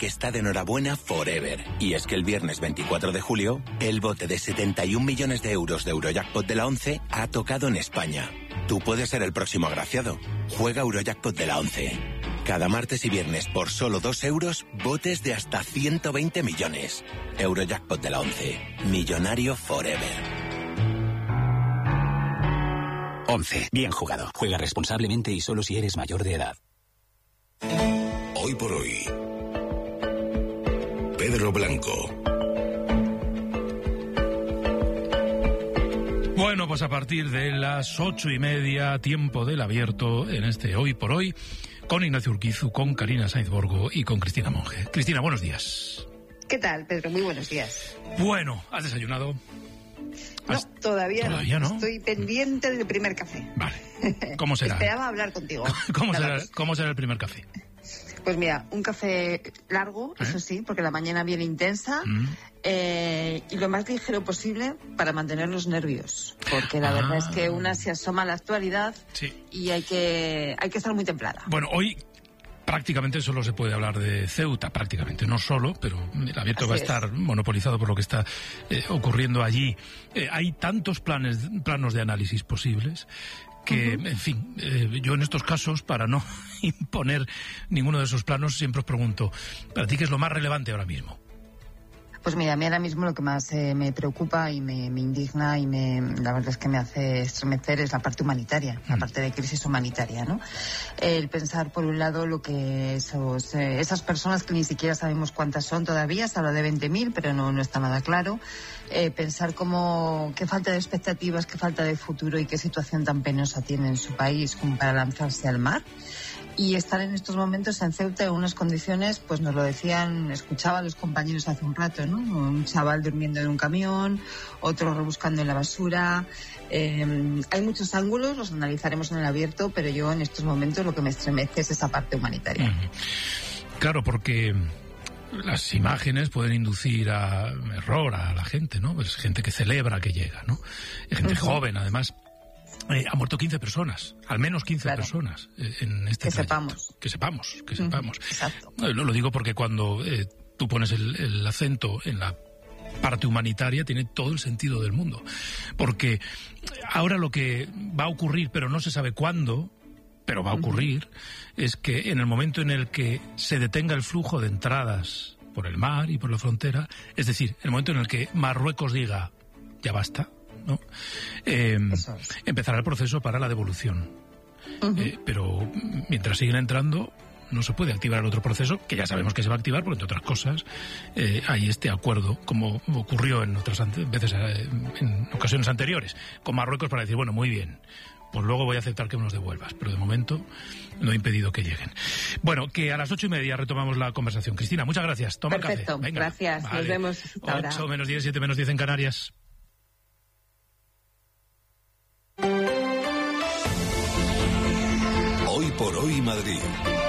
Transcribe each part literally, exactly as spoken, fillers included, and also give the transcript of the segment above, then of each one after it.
que está de enhorabuena forever. Y es que el viernes veinticuatro de julio, el bote de setenta y un millones de euros de Eurojackpot de la ONCE ha tocado en España. Tú puedes ser el próximo agraciado. Juega Eurojackpot de la ONCE. Cada martes y viernes por solo dos euros, botes de hasta ciento veinte millones. Eurojackpot de la ONCE. Millonario forever. ONCE. Bien jugado. Juega responsablemente y solo si eres mayor de edad. Hoy por hoy. Pedro Blanco. Bueno, pues a partir de las ocho y media, tiempo del abierto, en este Hoy por Hoy, con Ignacio Urquizu, con Karina Sainz Borgo y con Cristina Monge. Cristina, buenos días. ¿Qué tal, Pedro? Muy buenos días. Bueno, ¿has desayunado? No, todavía, ¿Todavía no? Estoy pendiente del primer café. Vale. ¿Cómo será? Esperaba hablar contigo. ¿Cómo será, ¿Cómo será el primer café? Pues mira, un café largo, ¿Eh? eso sí, porque la mañana viene intensa, mm. eh, y lo más ligero posible para mantener los nervios, porque la ah. verdad es que una se asoma a la actualidad sí. y hay que, hay que estar muy templada. Bueno, hoy prácticamente solo se puede hablar de Ceuta, prácticamente, no solo, pero el abierto Así va a estar es. monopolizado por lo que está eh, ocurriendo allí. Eh, hay tantos planes, planos de análisis posibles que, uh-huh. en fin, eh, yo en estos casos, para no imponer ninguno de esos planos, siempre os pregunto, ¿para ti qué es lo más relevante ahora mismo? Pues mira, a mí ahora mismo lo que más eh, me preocupa y me, me indigna y me, la verdad es que me hace estremecer es la parte humanitaria, mm. la parte de crisis humanitaria, ¿no? El pensar, por un lado, lo que esos, eh, esas personas que ni siquiera sabemos cuántas son todavía, se habla de veinte mil, pero no, no está nada claro. Eh, pensar cómo, qué falta de expectativas, qué falta de futuro y qué situación tan penosa tiene en su país como para lanzarse al mar. Y estar en estos momentos en Ceuta en unas condiciones, pues nos lo decían, escuchaba a los compañeros hace un rato, ¿no? Un chaval durmiendo en un camión, otro rebuscando en la basura. Eh, hay muchos ángulos, los analizaremos en el abierto, pero yo en estos momentos lo que me estremece es esa parte humanitaria. Claro, porque las imágenes pueden inducir a error a la gente, ¿no? Pues gente que celebra que llega, ¿no? Gente uh-huh. joven, además. Eh, han muerto quince personas, al menos quince claro. personas eh, en este que trayecto. sepamos. Que sepamos, que sepamos. Exacto. Eh, lo, lo digo porque cuando eh, tú pones el, el acento en la parte humanitaria tiene todo el sentido del mundo. Porque ahora lo que va a ocurrir, pero no se sabe cuándo, pero va a ocurrir, uh-huh. es que en el momento en el que se detenga el flujo de entradas por el mar y por la frontera, es decir, en el momento en el que Marruecos diga, ya basta, ¿no? Eh, es. Empezará el proceso para la devolución. Uh-huh. Eh, pero mientras siguen entrando, no se puede activar el otro proceso, que ya sabemos que se va a activar, porque entre otras cosas eh, hay este acuerdo, como ocurrió en otras ante- veces, eh, en ocasiones anteriores, con Marruecos para decir, bueno, muy bien, pues luego voy a aceptar que me los devuelvas, pero de momento no he impedido que lleguen. Bueno, que a las ocho y media retomamos la conversación. Cristina, muchas gracias. Toma Perfecto, café. Venga. Gracias. Vale. Nos vemos ahora. ocho menos diez, siete menos diez en Canarias. Hoy por hoy Madrid.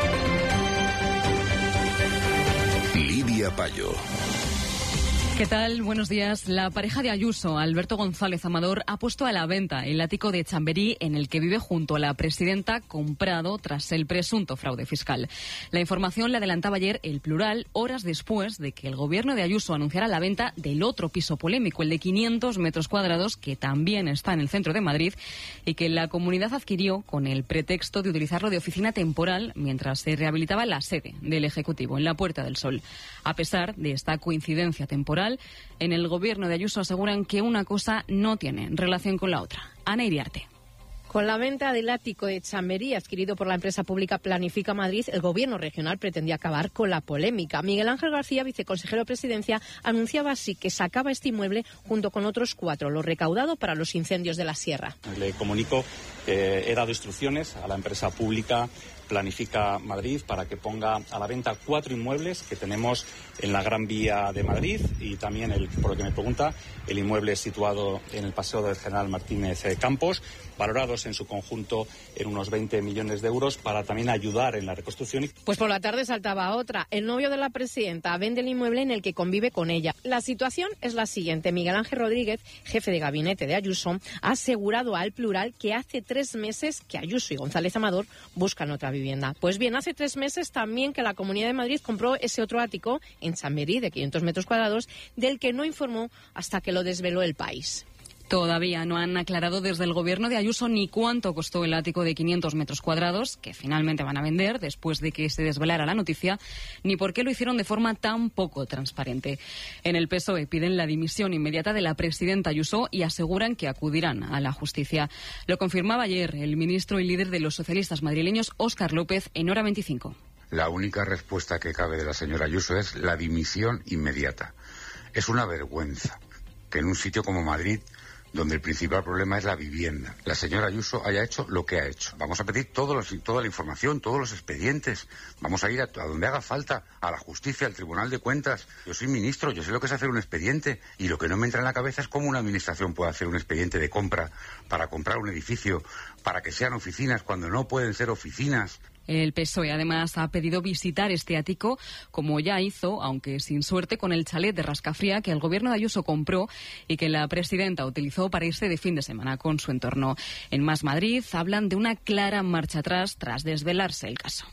Lidia Payo. ¿Qué tal? Buenos días. La pareja de Ayuso, Alberto González Amador, ha puesto a la venta el ático de Chamberí en el que vive junto a la presidenta, comprado tras el presunto fraude fiscal. La información la adelantaba ayer El Plural, horas después de que el gobierno de Ayuso anunciara la venta del otro piso polémico, el de quinientos metros cuadrados, que también está en el centro de Madrid y que la comunidad adquirió con el pretexto de utilizarlo de oficina temporal mientras se rehabilitaba la sede del Ejecutivo en la Puerta del Sol. A pesar de esta coincidencia temporal, en el gobierno de Ayuso aseguran que una cosa no tiene relación con la otra. Ana Iriarte. Con la venta del ático de Chamberí adquirido por la empresa pública Planifica Madrid, el gobierno regional pretendía acabar con la polémica. Miguel Ángel García, viceconsejero de Presidencia, anunciaba así que sacaba este inmueble junto con otros cuatro, lo recaudado para los incendios de la sierra. Le comunico que he dado instrucciones a la empresa pública Planifica Madrid para que ponga a la venta cuatro inmuebles que tenemos en la Gran Vía de Madrid y también, el, por lo que me pregunta, el inmueble situado en el Paseo del General Martínez Campos, valorados en su conjunto en unos veinte millones de euros para también ayudar en la reconstrucción. Pues por la tarde saltaba otra. El novio de la presidenta vende el inmueble en el que convive con ella. La situación es la siguiente. Miguel Ángel Rodríguez, jefe de gabinete de Ayuso, ha asegurado al Plural que hace tres meses que Ayuso y González Amador buscan otra vivienda. Pues bien, hace tres meses también que la Comunidad de Madrid compró ese otro ático en Chamberí de quinientos metros cuadrados, del que no informó hasta que lo desveló El País. Todavía no han aclarado desde el gobierno de Ayuso ni cuánto costó el ático de quinientos metros cuadrados, que finalmente van a vender después de que se desvelara la noticia, ni por qué lo hicieron de forma tan poco transparente. En el P S O E piden la dimisión inmediata de la presidenta Ayuso y aseguran que acudirán a la justicia. Lo confirmaba ayer el ministro y líder de los socialistas madrileños, Óscar López, en Hora veinticinco. La única respuesta que cabe de la señora Ayuso es la dimisión inmediata. Es una vergüenza que en un sitio como Madrid, donde el principal problema es la vivienda, la señora Ayuso haya hecho lo que ha hecho. Vamos a pedir todos los, toda la información, todos los expedientes. Vamos a ir a, a donde haga falta, a la justicia, al Tribunal de Cuentas. Yo soy ministro, yo sé lo que es hacer un expediente, y lo que no me entra en la cabeza es cómo una administración puede hacer un expediente de compra para comprar un edificio, para que sean oficinas cuando no pueden ser oficinas. El P S O E además ha pedido visitar este ático, como ya hizo, aunque sin suerte, con el chalet de Rascafría que el gobierno de Ayuso compró y que la presidenta utilizó para irse de fin de semana con su entorno. En Más Madrid hablan de una clara marcha atrás tras desvelarse el caso.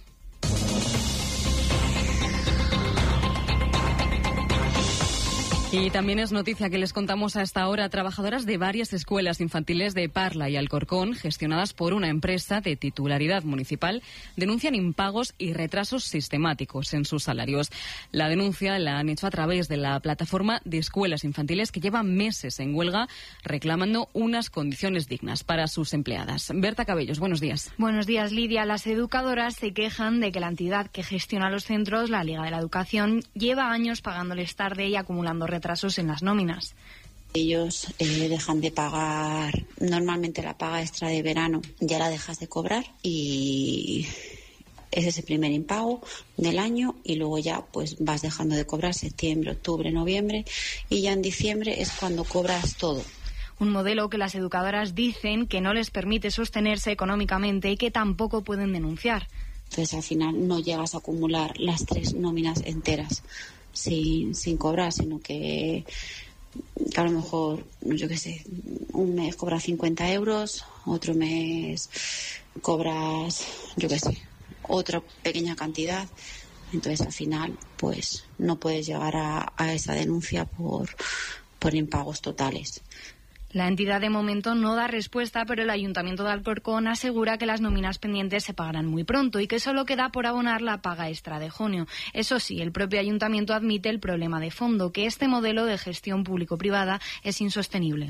Y también es noticia que les contamos a esta hora: trabajadoras de varias escuelas infantiles de Parla y Alcorcón, gestionadas por una empresa de titularidad municipal, denuncian impagos y retrasos sistemáticos en sus salarios. La denuncia la han hecho a través de la plataforma de escuelas infantiles, que lleva meses en huelga reclamando unas condiciones dignas para sus empleadas. Berta Cabellos, buenos días. Buenos días, Lidia. Las educadoras se quejan de que la entidad que gestiona los centros, la Liga de la Educación, lleva años pagándoles tarde y acumulando retrasos retrasos en las nóminas. Ellos eh, dejan de pagar normalmente la paga extra de verano, ya la dejas de cobrar y ese es el primer impago del año, y luego ya pues vas dejando de cobrar septiembre, octubre, noviembre, y ya en diciembre es cuando cobras todo. Un modelo que las educadoras dicen que no les permite sostenerse económicamente y que tampoco pueden denunciar. Entonces al final no llegas a acumular las tres nóminas enteras sin, sin cobrar, sino que, que a lo mejor, yo qué sé, un mes cobras cincuenta euros, otro mes cobras, yo qué sé, otra pequeña cantidad. Entonces al final pues no puedes llegar a, a esa denuncia por, por impagos totales. La entidad de momento no da respuesta, pero el Ayuntamiento de Alcorcón asegura que las nóminas pendientes se pagarán muy pronto y que solo queda por abonar la paga extra de junio. Eso sí, el propio Ayuntamiento admite el problema de fondo, que este modelo de gestión público-privada es insostenible.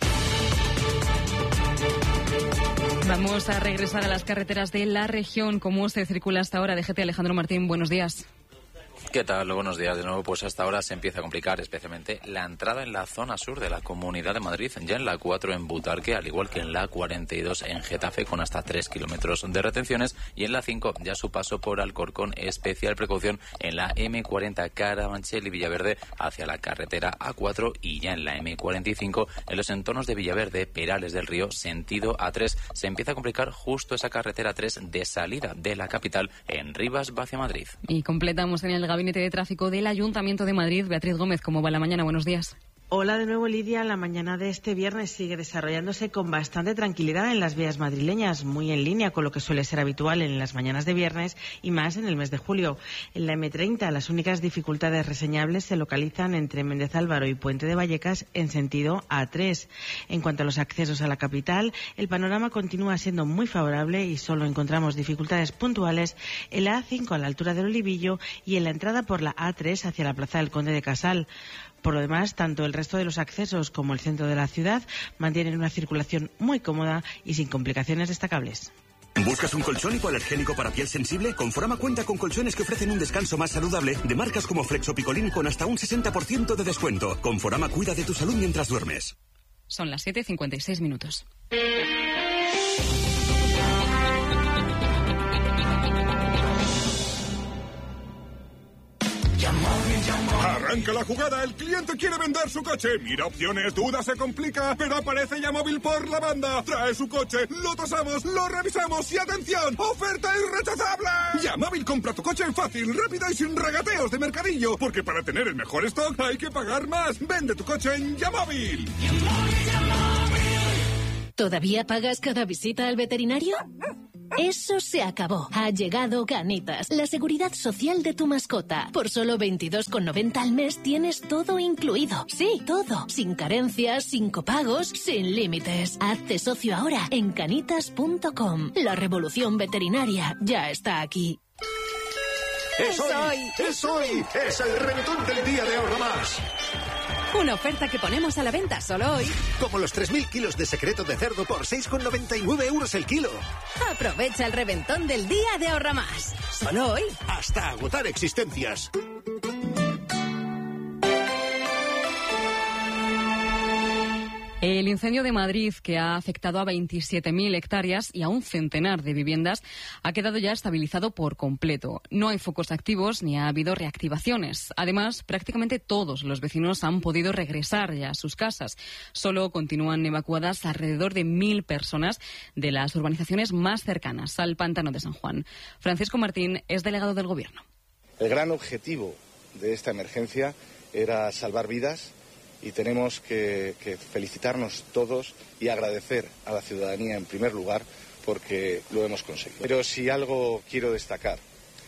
Vamos a regresar a las carreteras de la región. ¿Cómo se circula hasta ahora? D G T Alejandro Martín, buenos días. ¿Qué tal? Buenos días de nuevo. Pues hasta ahora se empieza a complicar especialmente la entrada en la zona sur de la Comunidad de Madrid, ya en la cuatro en Butarque, al igual que en la cuarenta y dos en Getafe, con hasta tres kilómetros de retenciones, y en la cinco ya su paso por Alcorcón. Especial precaución en la eme cuarenta Carabanchel y Villaverde hacia la carretera A cuatro, y ya en la eme cuarenta y cinco en los entornos de Villaverde, Perales del Río, sentido A tres. Se empieza a complicar justo esa carretera tres de salida de la capital en Rivas hacia Madrid. Y completamos en el Gabinete de Tráfico del Ayuntamiento de Madrid. Beatriz Gómez, ¿cómo va la mañana? Buenos días. Hola de nuevo, Lidia. La mañana de este viernes sigue desarrollándose con bastante tranquilidad en las vías madrileñas, muy en línea con lo que suele ser habitual en las mañanas de viernes y más en el mes de julio. En la eme treinta, las únicas dificultades reseñables se localizan entre Méndez Álvaro y Puente de Vallecas en sentido A tres. En cuanto a los accesos a la capital, el panorama continúa siendo muy favorable y solo encontramos dificultades puntuales en la A cinco a la altura del Olivillo y en la entrada por la A tres hacia la Plaza del Conde de Casal. Por lo demás, tanto el resto de los accesos como el centro de la ciudad mantienen una circulación muy cómoda y sin complicaciones destacables. ¿Buscas un colchón hipoalergénico para piel sensible? Conforama cuenta con colchones que ofrecen un descanso más saludable de marcas como Flexopicolín con hasta un sesenta por ciento de descuento. Conforama cuida de tu salud mientras duermes. Son las siete y cincuenta y seis minutos. Arranca la jugada, el cliente quiere vender su coche. Mira opciones, duda, se complica, pero aparece Yamóvil por la banda. Trae su coche, lo tasamos, lo revisamos y ¡atención! ¡Oferta irrechazable! Yamóvil compra tu coche fácil, rápido y sin regateos de mercadillo. Porque para tener el mejor stock hay que pagar más. Vende tu coche en Yamóvil. ¿Todavía pagas cada visita al veterinario? Eso se acabó. Ha llegado Canitas, la seguridad social de tu mascota. Por solo veintidós con noventa al mes tienes todo incluido. Sí, todo. Sin carencias, sin copagos, sin límites. Hazte socio ahora en canitas punto com. La revolución veterinaria ya está aquí. ¡Es hoy! ¡Es hoy! ¡Es el reventón del día de Ahorro Más! Una oferta que ponemos a la venta solo hoy. Como los tres mil kilos de secreto de cerdo por seis con noventa y nueve euros el kilo. Aprovecha el reventón del día de Ahorra Más. Solo hoy. Hasta agotar existencias. El incendio de Madrid, que ha afectado a veintisiete mil hectáreas y a un centenar de viviendas, ha quedado ya estabilizado por completo. No hay focos activos ni ha habido reactivaciones. Además, prácticamente todos los vecinos han podido regresar ya a sus casas. Solo continúan evacuadas alrededor de mil personas de las urbanizaciones más cercanas al pantano de San Juan. Francisco Martín es delegado del Gobierno. El gran objetivo de esta emergencia era salvar vidas. Y tenemos que, que felicitarnos todos y agradecer a la ciudadanía en primer lugar porque lo hemos conseguido. Pero si algo quiero destacar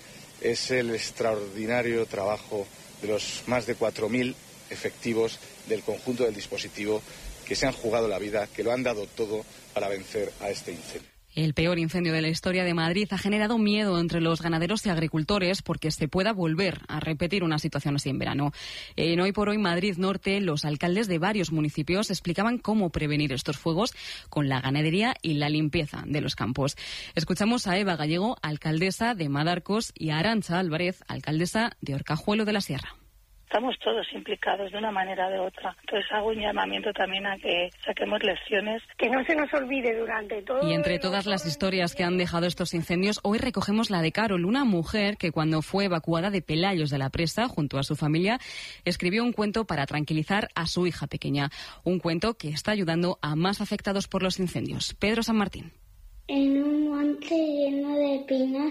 es el extraordinario trabajo de los más de cuatro mil efectivos del conjunto del dispositivo que se han jugado la vida, que lo han dado todo para vencer a este incendio. El peor incendio de la historia de Madrid ha generado miedo entre los ganaderos y agricultores porque se pueda volver a repetir una situación así en verano. En Hoy por Hoy Madrid Norte, los alcaldes de varios municipios explicaban cómo prevenir estos fuegos con la ganadería y la limpieza de los campos. Escuchamos a Eva Gallego, alcaldesa de Madarcos, y a Arantxa Álvarez, alcaldesa de Orcajuelo de la Sierra. Estamos todos implicados de una manera o de otra. Entonces hago un llamamiento también a que saquemos lecciones. Que no se nos olvide durante todo... Y entre todas las historias que han dejado estos incendios, hoy recogemos la de Carol, una mujer que cuando fue evacuada de Pelayos de la Presa, junto a su familia, escribió un cuento para tranquilizar a su hija pequeña. Un cuento que está ayudando a más afectados por los incendios. Pedro San Martín. En un monte lleno de pinas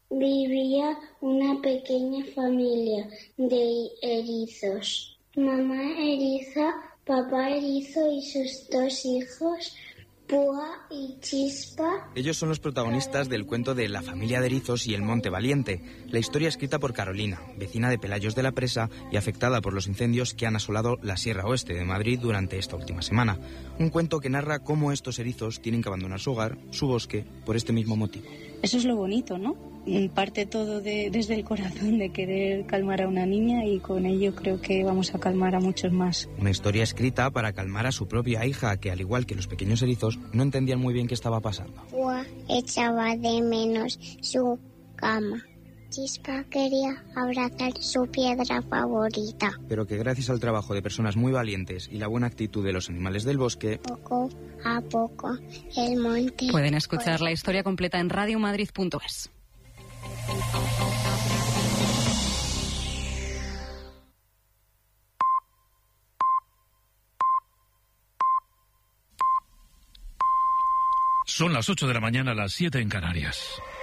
vivía una pequeña familia de erizos. Mamá eriza, papá erizo y sus dos hijos, Púa y Chispa. Ellos son los protagonistas del cuento de La familia de erizos y el monte valiente, la historia escrita por Carolina, vecina de Pelayos de la Presa y afectada por los incendios que han asolado la Sierra Oeste de Madrid durante esta última semana. Un cuento que narra cómo estos erizos tienen que abandonar su hogar, su bosque, por este mismo motivo. Eso es lo bonito, ¿no? Parte todo de, desde el corazón de querer calmar a una niña y con ello creo que vamos a calmar a muchos más. Una historia escrita para calmar a su propia hija, que al igual que los pequeños erizos, no entendían muy bien qué estaba pasando. Púa echaba de menos su cama. Chispa quería abrazar su piedra favorita. Pero que gracias al trabajo de personas muy valientes y la buena actitud de los animales del bosque, poco a poco el monte... Pueden escuchar la historia completa en radio madrid punto es. Son las ocho de la mañana, las siete en Canarias.